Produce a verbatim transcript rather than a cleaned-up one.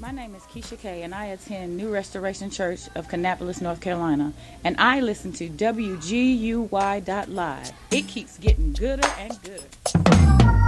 My name is Keisha Kay, and I attend New Restoration Church of Kannapolis, North Carolina, and I listen to W G U Y dot live. It keeps getting gooder and gooder.